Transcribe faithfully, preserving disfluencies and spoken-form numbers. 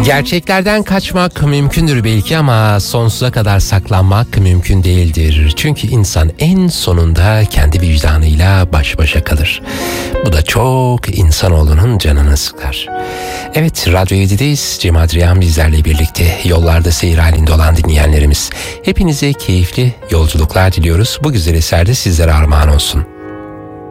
Gerçeklerden kaçmak mümkündür belki ama sonsuza kadar saklanmak mümkün değildir. Çünkü insan en sonunda kendi vicdanıyla baş başa kalır. Bu da çok insanoğlunun canını sıkar. Evet, Radyo yedi'deyiz. Cem Adrian bizlerle birlikte, yollarda seyir halinde olan dinleyenlerimiz. Hepinize keyifli yolculuklar diliyoruz. Bu güzel eser de sizlere armağan olsun.